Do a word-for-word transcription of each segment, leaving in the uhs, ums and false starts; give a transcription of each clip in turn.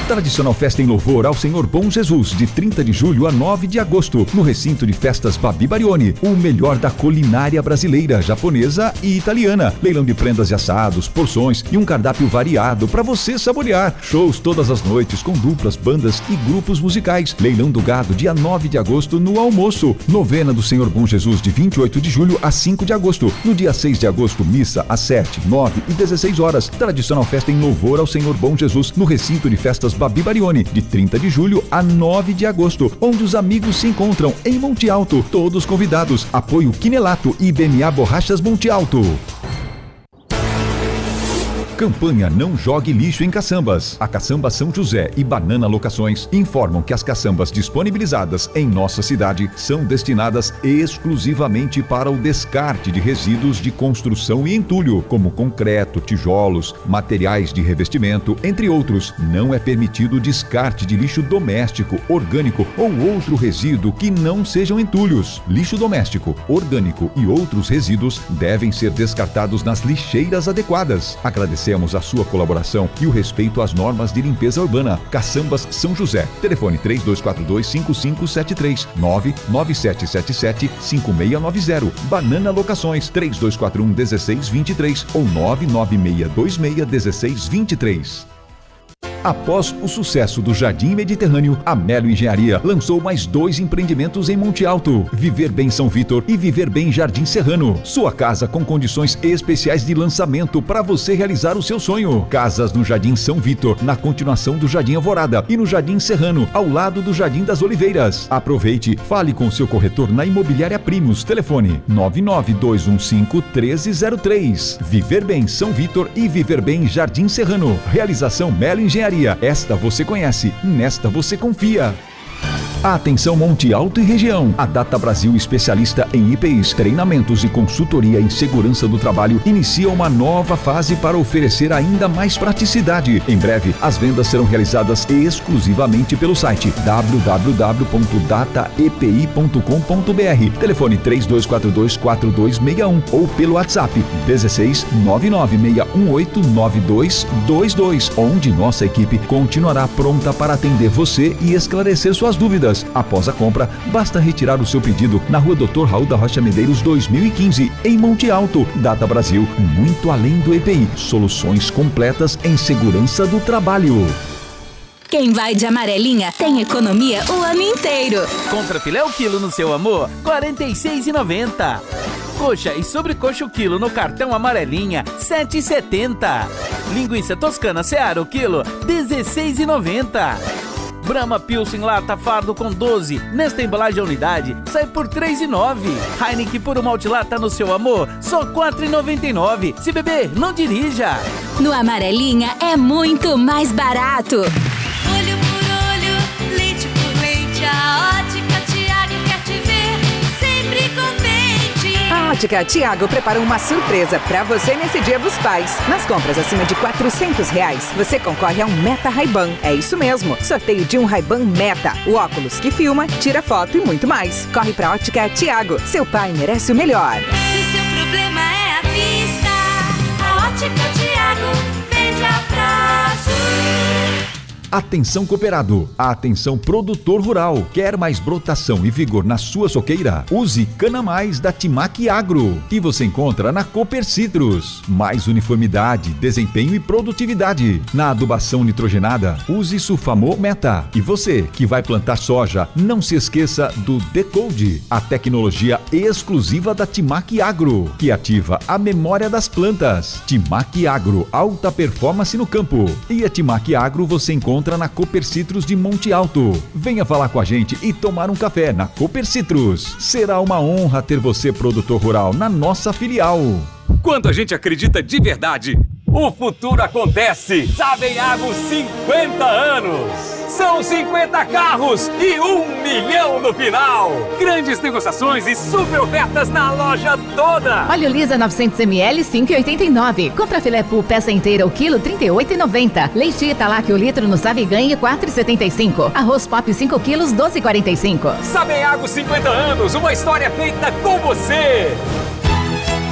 Tradicional festa em louvor ao Senhor Bom Jesus, de trinta de julho a nove de agosto, no recinto de festas Babi Barioni. O melhor da culinária brasileira, japonesa e italiana. Leilão de prendas e assados, porções e um cardápio variado para você saborear. Shows todas as noites com duplas, bandas e grupos musicais. Leilão do gado, dia nove de agosto, no almoço. Novena do Senhor Bom Jesus, de vinte e oito de julho a cinco de agosto. No dia seis de agosto, missa às sete, nove e dezesseis horas. Tradicional festa em louvor ao Senhor Bom Jesus, no recinto de festas Babi Barioni, de trinta de julho a nove de agosto, onde os amigos se encontram em Monte Alto. Todos convidados. Apoio Quinelato e I B M A Borrachas Monte Alto. Campanha Não Jogue Lixo em Caçambas. A Caçamba São José e Banana Locações informam que as caçambas disponibilizadas em nossa cidade são destinadas exclusivamente para o descarte de resíduos de construção e entulho, como concreto, tijolos, materiais de revestimento, entre outros. Não é permitido o descarte de lixo doméstico, orgânico ou outro resíduo que não sejam entulhos. Lixo doméstico, orgânico e outros resíduos devem ser descartados nas lixeiras adequadas. Agradecemos a sua colaboração e o respeito às normas de limpeza urbana. Caçambas São José. Telefone três dois quatro dois, cinco cinco sete três, nove nove sete sete sete, cinco seis nove zero. Banana Locações três dois quatro um, um seis dois três ou nove nove seis dois seis, um seis dois três. Após o sucesso do Jardim Mediterrâneo, a Melo Engenharia lançou mais dois empreendimentos em Monte Alto: Viver Bem São Vitor e Viver Bem Jardim Serrano. Sua casa com condições especiais de lançamento para você realizar o seu sonho. Casas no Jardim São Vitor, na continuação do Jardim Alvorada, e no Jardim Serrano, ao lado do Jardim das Oliveiras. Aproveite, fale com seu corretor na Imobiliária Primos. Telefone nove nove dois um cinco, um três zero três. Viver Bem São Vitor e Viver Bem Jardim Serrano. Realização Melo Engenharia. Esta você conhece, nesta você confia. Atenção Monte Alto e região. A Data Brasil, especialista em I P Is, treinamentos e consultoria em segurança do trabalho, inicia uma nova fase para oferecer ainda mais praticidade. Em breve, as vendas serão realizadas exclusivamente pelo site w w w ponto data e p i ponto com ponto b r. Telefone três dois quatro dois, quatro dois seis um ou pelo WhatsApp dezesseis, nove nove seis um oito, nove dois dois dois, onde nossa equipe continuará pronta para atender você e esclarecer suas dúvidas. Após a compra, basta retirar o seu pedido na Rua doutor Raul da Rocha Medeiros dois mil e quinze, em Monte Alto. Data Brasil, muito além do E P I. Soluções completas em segurança do trabalho. Quem vai de amarelinha tem economia o ano inteiro. Compra filé o quilo no Seu Amor, quarenta e seis reais e noventa centavos. Coxa e sobrecoxa o quilo no cartão amarelinha, sete reais e setenta centavos. Linguiça toscana Seara o quilo, dezesseis reais e noventa centavos. Brahma Pilsen lata fardo com doze, nesta embalagem unidade, sai por três reais e nove centavos. Heineken puro malte lata no Seu Amor, só quatro reais e noventa e nove centavos. Se beber, não dirija. No Amarelinha é muito mais barato. Olho por olho, leite por leite, a Ótica Tiago quer te ver sempre contente. A Ótica Tiago preparou uma surpresa pra você nesse Dia dos Pais. Nas compras acima de quatrocentos reais, você concorre a um Meta Ray-Ban. É isso mesmo, sorteio de um Ray-Ban Meta, o óculos que filma, tira foto e muito mais. Corre pra Ótica Tiago, seu pai merece o melhor. Se seu problema é a vista, a Ótica Tiago vende a prazo. Atenção cooperado, atenção produtor rural. Quer mais brotação e vigor na sua soqueira? Use Cana Mais da Timac Agro, que você encontra na Cooper Citrus. Mais uniformidade, desempenho e produtividade. Na adubação nitrogenada, use Sulfamol Meta. E você que vai plantar soja, não se esqueça do Decode, a tecnologia exclusiva da Timac Agro, que ativa a memória das plantas. Timac Agro, alta performance no campo. E a Timac Agro você encontra na Cooper Citrus de Monte Alto. Venha falar com a gente e tomar um café na Cooper Citrus. Será uma honra ter você, produtor rural, na nossa filial. Quando a gente acredita de verdade, o futuro acontece. Sabenhago cinquenta anos. São cinquenta carros e um milhão no final. Grandes negociações e super ofertas na loja toda. Óleo Lisa novecentos mililitros, cinco reais e oitenta e nove centavos. Compra filé pool peça inteira o quilo, trinta e oito reais e noventa centavos. Leite Italac o litro no Sabe e Ganhe, quatro reais e setenta e cinco centavos. Arroz Pop cinco quilos, doze reais e quarenta e cinco centavos. Sabenhago cinquenta anos, uma história feita com você.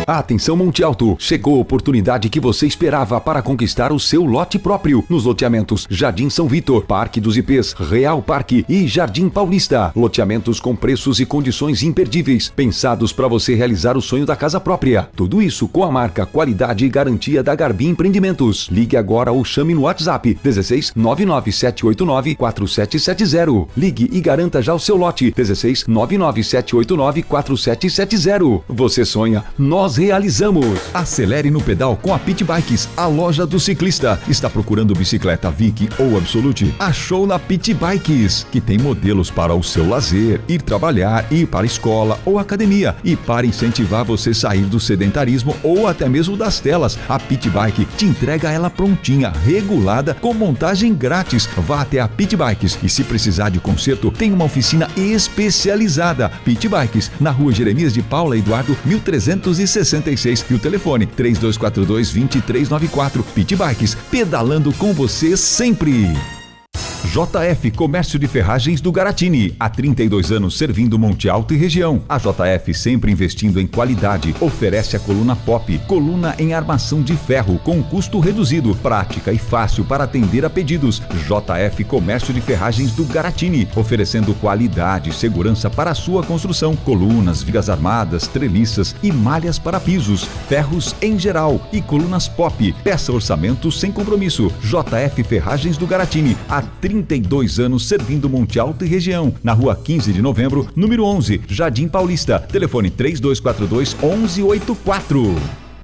Atenção Monte Alto, chegou a oportunidade que você esperava para conquistar o seu lote próprio nos loteamentos Jardim São Vitor, Parque dos I Pês, Real Parque e Jardim Paulista. Loteamentos com preços e condições imperdíveis, pensados para você realizar o sonho da casa própria. Tudo isso com a marca, qualidade e garantia da Garbi Empreendimentos. Ligue agora ou chame no WhatsApp dezesseis nove nove sete oito nove quatro sete sete zero. Ligue e garanta já o seu lote dezesseis nove nove sete oito nove quatro sete sete zero. Você sonha, nós realizamos. Acelere no pedal com a Pit Bikes, a loja do ciclista. Está procurando bicicleta Vic ou Absolute? Achou na Pit Bikes, que tem modelos para o seu lazer, ir trabalhar, ir para a escola ou academia. E para incentivar você a sair do sedentarismo ou até mesmo das telas, a Pit Bike te entrega ela prontinha, regulada, com montagem grátis. Vá até a Pit Bikes e se precisar de conserto, tem uma oficina especializada. Pit Bikes, na rua Jeremias de Paula Eduardo, mil trezentos e sessenta e seis, e o telefone três dois quatro dois, dois três nove quatro. Pit Bikes, pedalando com você sempre. J F Comércio de Ferragens do Garatini, há trinta e dois anos servindo Monte Alto e região. A J F sempre investindo em qualidade, oferece a coluna Pop, coluna em armação de ferro com custo reduzido, prática e fácil para atender a pedidos. J F Comércio de Ferragens do Garatini, oferecendo qualidade e segurança para a sua construção, colunas, vigas armadas, treliças e malhas para pisos, ferros em geral e colunas Pop. Peça orçamento sem compromisso. J F Ferragens do Garatini, há trinta e dois anos servindo Monte Alto e região, na rua quinze de novembro, número onze, Jardim Paulista. Telefone três dois quatro dois, um um oito quatro.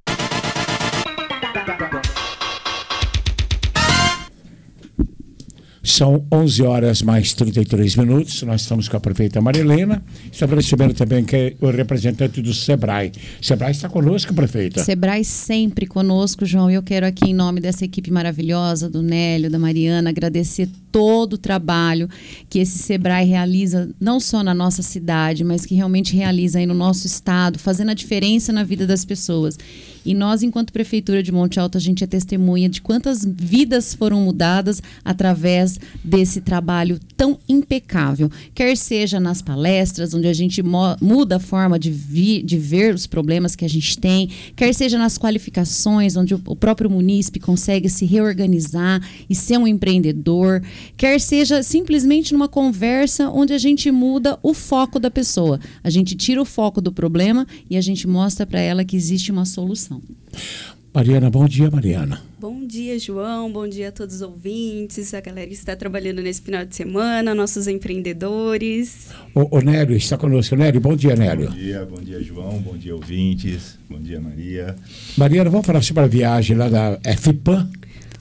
São onze horas mais trinta e três minutos. Nós estamos com a prefeita Marilena. Estamos recebendo também que é o representante do Sebrae. Sebrae está conosco, prefeita? Sebrae sempre conosco, João. E eu quero aqui, em nome dessa equipe maravilhosa, do Nélio, da Mariana, agradecer todo o trabalho que esse Sebrae realiza, não só na nossa cidade, mas que realmente realiza aí no nosso estado, fazendo a diferença na vida das pessoas. E nós, enquanto Prefeitura de Monte Alto, a gente é testemunha de quantas vidas foram mudadas através desse trabalho tão impecável. Quer seja nas palestras, onde a gente muda a forma de, vi, de ver os problemas que a gente tem, quer seja nas qualificações, onde o, o próprio munícipe consegue se reorganizar e ser um empreendedor, quer seja simplesmente numa conversa onde a gente muda o foco da pessoa. A gente tira o foco do problema e a gente mostra para ela que existe uma solução. Mariana, bom dia, Mariana. Bom dia, João. Bom dia a todos os ouvintes, a galera que está trabalhando nesse final de semana, nossos empreendedores. O, o Nélio está conosco. Nélio, bom dia, Nélio. Bom dia, bom dia, João. Bom dia, ouvintes. Bom dia, Maria. Mariana, vamos falar sobre a viagem lá da FIPAM?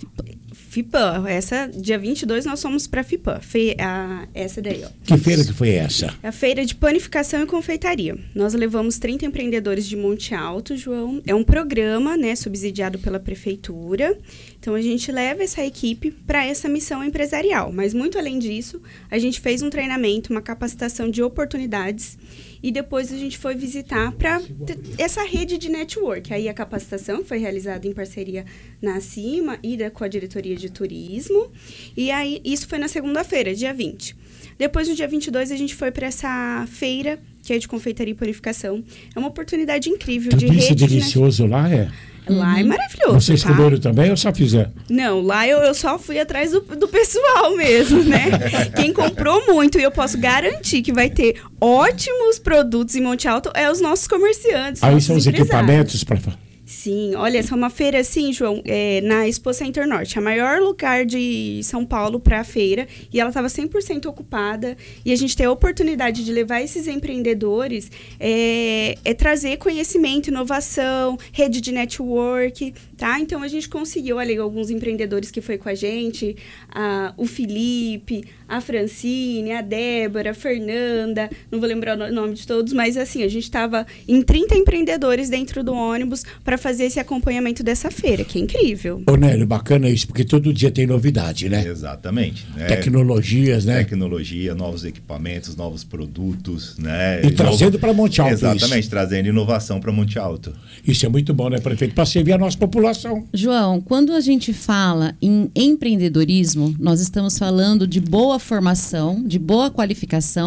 FIPAM, essa, dia vinte e dois nós fomos para a FIPAM, Fe, a, essa daí, ó. Que feira que foi essa? A feira de panificação e confeitaria. Nós levamos trinta empreendedores de Monte Alto, João. É um programa, né, subsidiado pela prefeitura. Então, a gente leva essa equipe para essa missão empresarial. Mas, muito além disso, a gente fez um treinamento, uma capacitação de oportunidades e depois a gente foi visitar para essa rede de network. Aí, a capacitação foi realizada em parceria na CIMA e da, com a diretoria de turismo. E aí, isso foi na segunda-feira, dia vinte. Depois, no dia vinte e dois, a gente foi para essa feira, que é de confeitaria e panificação. É uma oportunidade incrível Tudo de isso rede delicioso de lá, é? Lá é maravilhoso. Vocês tá? comeram também ou só fizeram? Não, lá eu, eu só fui atrás do, do pessoal mesmo, né? Quem comprou muito, e eu posso garantir que vai ter ótimos produtos em Monte Alto, é os nossos comerciantes. Aí nossos são os equipamentos para... Sim, olha, essa é uma feira assim, João, é, na Expo Center Norte, a maior lugar de São Paulo para a feira, e ela estava cem por cento ocupada, e a gente tem a oportunidade de levar esses empreendedores, é, é trazer conhecimento, inovação, rede de network, tá? Então, a gente conseguiu, olha, alguns empreendedores que foi com a gente, a, o Felipe, a Francine, a Débora, a Fernanda, não vou lembrar o nome de todos, mas assim, a gente estava em trinta empreendedores dentro do ônibus para fazer esse acompanhamento dessa feira, que é incrível. Ô, Nélio, bacana isso, porque todo dia tem novidade, né? Exatamente. Né? Tecnologias, né? Tecnologia, novos equipamentos, novos produtos, né? E trazendo para Monte Alto. Exatamente, isso. Trazendo inovação para Monte Alto. Isso é muito bom, né, prefeito? Para servir a nossa população. João, quando a gente fala em empreendedorismo, nós estamos falando de boa formação, de boa qualificação,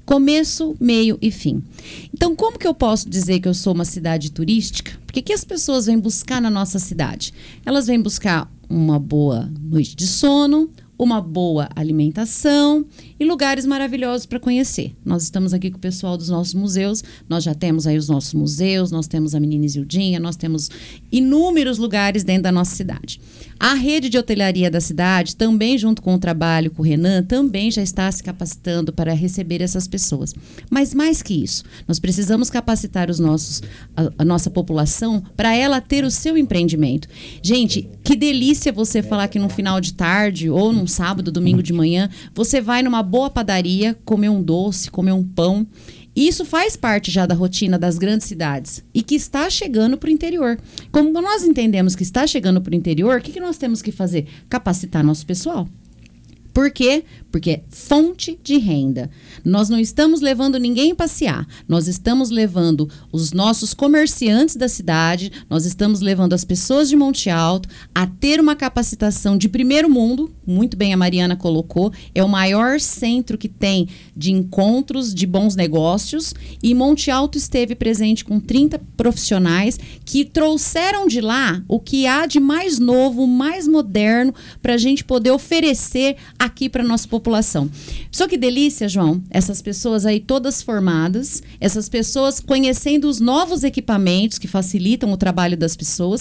Começo, meio e fim. Então, como que eu posso dizer que eu sou uma cidade turística? Porque que as pessoas vêm buscar na nossa cidade? Elas vêm buscar uma boa noite de sono, uma boa alimentação e lugares maravilhosos para conhecer. Nós estamos aqui com o pessoal dos nossos museus, nós já temos aí os nossos museus, nós temos a Menina Isildinha, nós temos inúmeros lugares dentro da nossa cidade. A rede de hotelaria da cidade, também junto com o trabalho com o Renan, também já está se capacitando para receber essas pessoas. Mas mais que isso, nós precisamos capacitar os nossos, a, a nossa população para ela ter o seu empreendimento. Gente, que delícia você falar que no final de tarde ou num sábado, domingo de manhã, você vai numa boa padaria comer um doce, comer um pão. Isso faz parte já da rotina das grandes cidades e que está chegando para o interior. Como nós entendemos que está chegando para o interior, o que, que nós temos que fazer? Capacitar nosso pessoal. Por quê? Porque é fonte de renda. Nós não estamos levando ninguém a passear. Nós estamos levando os nossos comerciantes da cidade, nós estamos levando as pessoas de Monte Alto a ter uma capacitação de primeiro mundo. Muito bem a Mariana colocou. É o maior centro que tem de encontros de bons negócios. E Monte Alto esteve presente com trinta profissionais que trouxeram de lá o que há de mais novo, mais moderno, para a gente poder oferecer aqui para nossa população. Só que delícia, João, essas pessoas aí todas formadas, essas pessoas conhecendo os novos equipamentos que facilitam o trabalho das pessoas,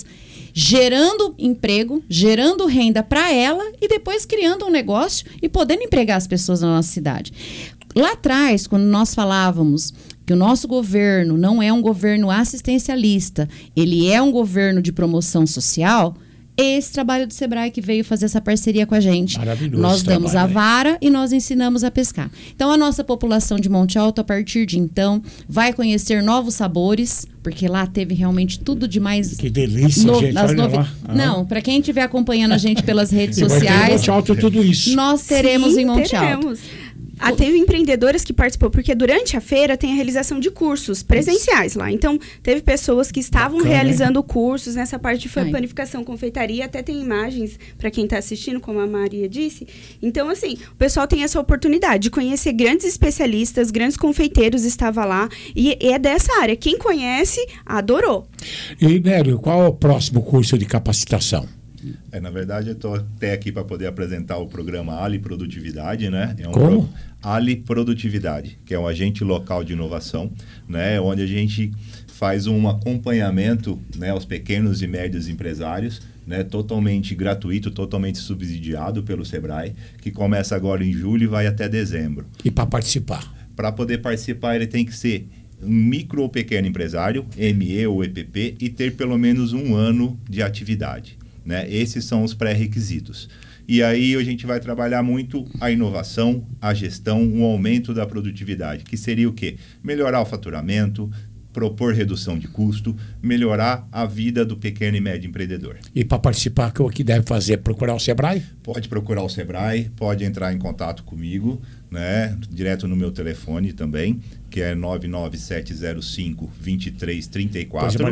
gerando emprego, gerando renda para ela e depois criando um negócio e podendo empregar as pessoas na nossa cidade. Lá atrás, quando nós falávamos que o nosso governo não é um governo assistencialista, ele é um governo de promoção social, esse trabalho do Sebrae que veio fazer essa parceria com a gente. Maravilhoso. Nós damos trabalho, a vara e nós ensinamos a pescar. Então, a nossa população de Monte Alto, a partir de então, vai conhecer novos sabores, porque lá teve realmente tudo de mais... Que delícia, no, gente, nas olha novi... lá. Ah. Não, para quem estiver acompanhando a gente pelas redes E vai ter em sociais... Monte Alto tudo isso. Nós teremos Sim, em Monte teremos. Alto. Ah, teve empreendedoras que participou, porque durante a feira tem a realização de cursos presenciais lá. Então, teve pessoas que estavam Bacana, realizando cursos nessa parte de Ai. panificação, confeitaria. Até tem imagens para quem está assistindo, como a Maria disse. Então, assim, o pessoal tem essa oportunidade de conhecer grandes especialistas, grandes confeiteiros estavam lá. E é dessa área. Quem conhece, adorou. E, Nélio, qual é o próximo curso de capacitação? É, na verdade, eu estou até aqui para poder apresentar o programa Ali Produtividade, né? É um Como? Pro... Ali Produtividade, que é um agente local de inovação, né? Onde a gente faz um acompanhamento, né, aos pequenos e médios empresários, né? Totalmente gratuito, totalmente subsidiado pelo Sebrae, que começa agora em julho e vai até dezembro. E para participar? Para poder participar, ele tem que ser um micro ou pequeno empresário, M E ou E P P, e ter pelo menos um ano de atividade. Né? Esses são os pré-requisitos. E aí a gente vai trabalhar muito a inovação, a gestão, o aumento da produtividade, que seria o quê? Melhorar o faturamento, propor redução de custo, melhorar a vida do pequeno e médio empreendedor. E para participar, o que deve fazer? Procurar o Sebrae? Pode procurar o Sebrae, pode entrar em contato comigo, né? Direto no meu telefone também, que é nove nove sete zero cinco, dois três três quatro.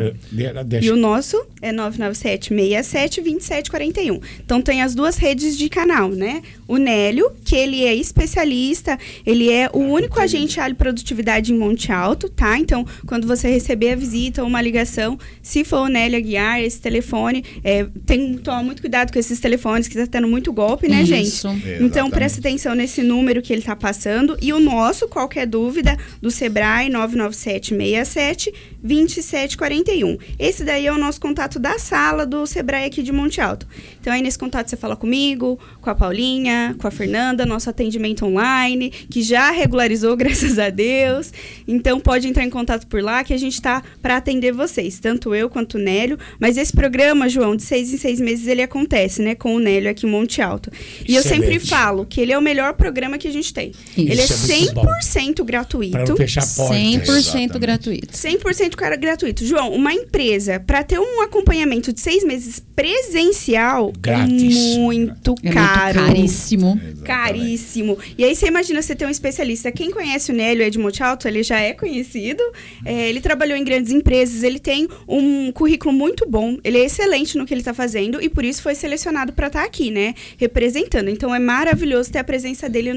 E o nosso é nove nove sete, seis sete, dois sete quatro um. Então tem as duas redes de canal, né? O Nélio, que ele é especialista, ele é o único agente Ali Produtividade em Monte Alto, tá? Então, quando você receber a visita ou uma ligação, se for o Nélio a guiar esse telefone, é, tem, toma muito cuidado com esses telefones, que tá tendo muito golpe, né, Isso. gente? Exatamente. Então, presta atenção nesse número que ele tá passando. E o nosso, qualquer dúvida, do Sebrae, nove nove sete, seis sete, dois sete quatro um. Esse daí é o nosso contato da sala do Sebrae aqui de Monte Alto. Então, aí nesse contato você fala comigo, com a Paulinha, com a Fernanda, nosso atendimento online, que já regularizou, graças a Deus. Então, pode entrar em contato por lá, que a gente tá para atender vocês, tanto eu quanto o Nélio. Mas esse programa, João, de seis em seis meses, ele acontece, né, com o Nélio aqui em Monte Alto. E Excelente. eu sempre falo que ele é o melhor programa que a gente tem. Isso. Ele é Isso é muito cem por cento gratuito. Para não fechar a porta. cem por cento Exatamente. gratuito. cem por cento cara gratuito. João, uma empresa, para ter um acompanhamento de seis meses presencial, Grátis. é muito É caro. muito caríssimo. Exatamente. Caríssimo. E aí você imagina você ter um especialista. Quem conhece o Nélio é de Monte Alto, ele já é conhecido. É, ele trabalhou em grandes empresas, ele tem um currículo muito bom, ele é excelente no que ele está fazendo e por isso foi selecionado para estar aqui, né? Representando. Então é maravilhoso ter a presença dele no nosso programa.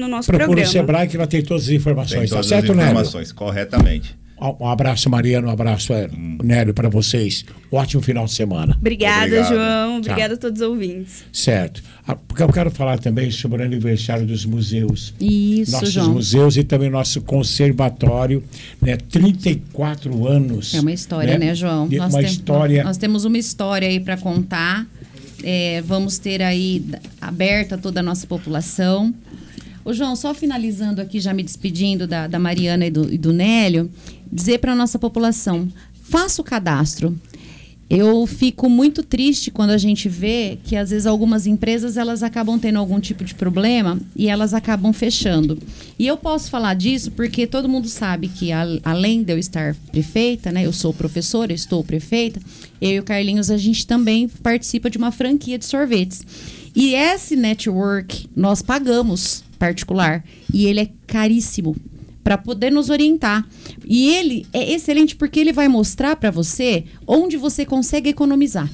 programa. Por o Sebrae que ela tem todas as informações, Tem todas tá certo, as Nélio? informações, corretamente. Um abraço, Mariana, um abraço, hum. Nélio, para vocês. Ótimo final de semana. Obrigada, Obrigado. João. Obrigada Tchau. a todos os ouvintes. Certo. Ah, porque eu quero falar também sobre o aniversário dos museus. Isso, Nossos João. museus e também nosso conservatório, né? trinta e quatro anos. É uma história, né, né João? De Nós uma tem, história. Nós temos uma história aí para contar. É, vamos ter aí aberta toda a nossa população. Ô, João, só finalizando aqui, já me despedindo da, da Mariana e do, e do Nélio, dizer para a nossa população, faça o cadastro. Eu fico muito triste quando a gente vê que, às vezes, algumas empresas elas acabam tendo algum tipo de problema e elas acabam fechando. E eu posso falar disso porque todo mundo sabe que, a, além de eu estar prefeita, né, eu sou professora, eu estou prefeita, eu e o Carlinhos, a gente também participa de uma franquia de sorvetes. E esse network nós pagamos particular e ele é caríssimo para poder nos orientar. E ele é excelente porque ele vai mostrar para você onde você consegue economizar.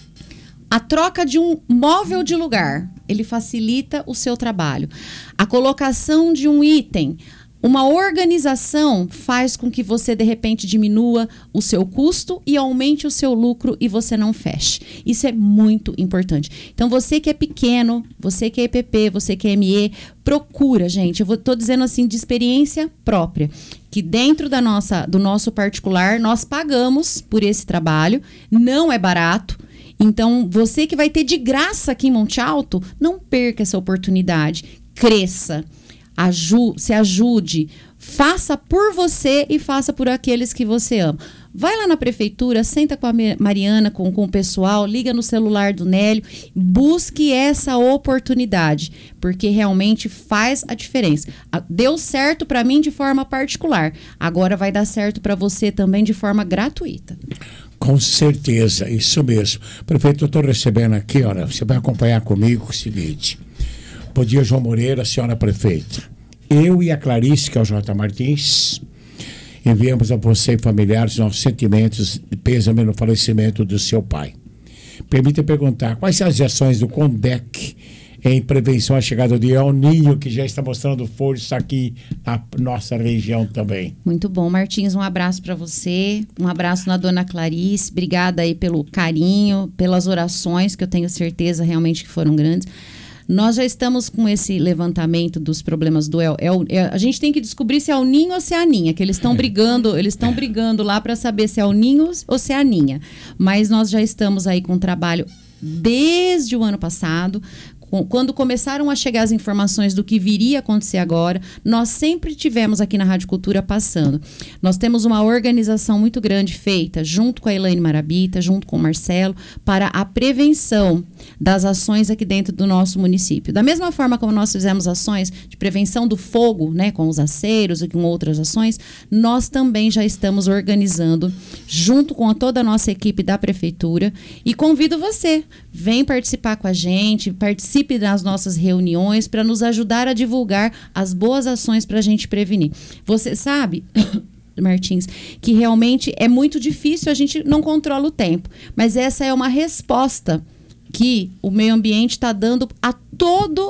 A troca de um móvel de lugar, ele facilita o seu trabalho. A colocação de um item, uma organização faz com que você, de repente, diminua o seu custo e aumente o seu lucro e você não feche. Isso é muito importante. Então, você que é pequeno, você que é E P P, você que é M E, procura, gente. Eu estou dizendo assim, de experiência própria, que dentro da nossa, do nosso particular, nós pagamos por esse trabalho, não é barato. Então, você que vai ter de graça aqui em Monte Alto, não perca essa oportunidade. Cresça. Aju- se ajude, faça por você e faça por aqueles que você ama. Vai lá na prefeitura, senta com a Mariana, com, com o pessoal, liga no celular do Nélio, busque essa oportunidade, porque realmente faz a diferença. Deu certo para mim de forma particular, agora vai dar certo para você também de forma gratuita. Com certeza, isso mesmo. Prefeito, eu estou recebendo aqui, olha, você vai acompanhar comigo o seguinte... Bom dia, João Moreira, senhora prefeita. Eu e a Clarice, que é o J. Martins, enviamos a você e familiares nossos sentimentos de pêsame no falecimento do seu pai. Permita perguntar, quais são as ações do CONDEC em prevenção à chegada do El Niño, que já está mostrando força aqui na nossa região também? Muito bom, Martins, um abraço para você, um abraço na dona Clarice, obrigada aí pelo carinho, pelas orações, que eu tenho certeza realmente que foram grandes. Nós já estamos com esse levantamento dos problemas do El, El, El. A gente tem que descobrir se é o ninho ou se é a ninha, que eles estão brigando, eles estão brigando lá para saber se é o ninho ou se é a ninha. Mas nós já estamos aí com trabalho desde o ano passado. Quando começaram a chegar as informações do que viria a acontecer agora, nós sempre tivemos aqui na Rádio Cultura passando. Nós temos uma organização muito grande feita junto com a Elaine Marabita, junto com o Marcelo, para a prevenção das ações aqui dentro do nosso município. Da mesma forma como nós fizemos ações de prevenção do fogo, né, com os aceiros e com outras ações, nós também já estamos organizando junto com toda a nossa equipe da Prefeitura e convido você, vem participar com a gente, participe das nossas reuniões para nos ajudar a divulgar as boas ações para a gente prevenir. Você sabe, Martins, que realmente é muito difícil, a gente não controla o tempo, mas essa é uma resposta que o meio ambiente está dando a todo